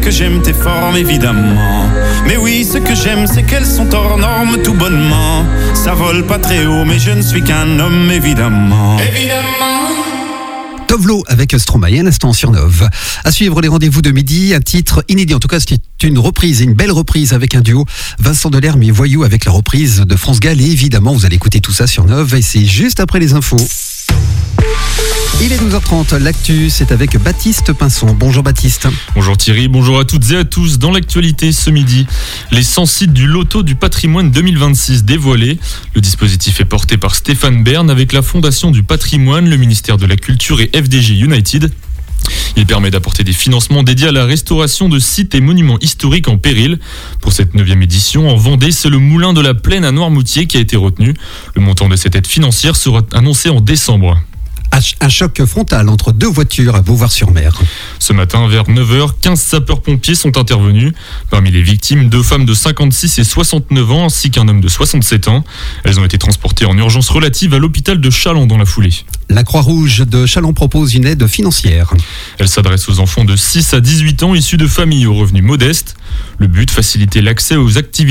que j'aime tes formes évidemment. Mais oui, ce que j'aime c'est qu'elles sont hors normes tout bonnement. Ça vole pas très haut mais je ne suis qu'un homme évidemment. Évidemment. Tovlo avec Stromae, un instant sur Nov. À suivre les rendez-vous de midi, un titre inédit, en tout cas c'est une reprise, une belle reprise avec un duo, Vincent Delerme et Voyou avec la reprise de France Gall, et évidemment vous allez écouter tout ça sur Nov et c'est juste après les infos. Il est 12h30, l'actu, c'est avec Baptiste Pinson. Bonjour Baptiste. Bonjour Thierry, bonjour à toutes et à tous. Dans l'actualité ce midi, les 100 sites du Loto du patrimoine 2026 dévoilés. Le dispositif est porté par Stéphane Bern avec la Fondation du patrimoine, le ministère de la Culture et FDJ United. Il permet d'apporter des financements dédiés à la restauration de sites et monuments historiques en péril. Pour cette 9e édition, en Vendée, c'est le Moulin de la Plaine à Noirmoutier qui a été retenu. Le montant de cette aide financière sera annoncé en décembre. Un choc frontal entre deux voitures à Beauvoir-sur-Mer. Ce matin, vers 9h, 15 sapeurs-pompiers sont intervenus. Parmi les victimes, 2 femmes de 56 et 69 ans ainsi qu'un homme de 67 ans. Elles ont été transportées en urgence relative à l'hôpital de Challans dans la foulée. La Croix-Rouge de Challans propose une aide financière. Elle s'adresse aux enfants de 6 à 18 ans issus de familles aux revenus modestes. Le but, faciliter l'accès aux activités